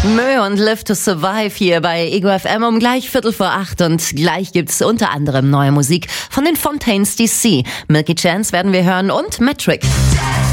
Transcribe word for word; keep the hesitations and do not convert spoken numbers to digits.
Mö und Live to Survive hier bei Ego F M um gleich Viertel vor acht und gleich gibt's unter anderem neue Musik von den Fontaines D C. Milky Chance werden wir hören und Metric.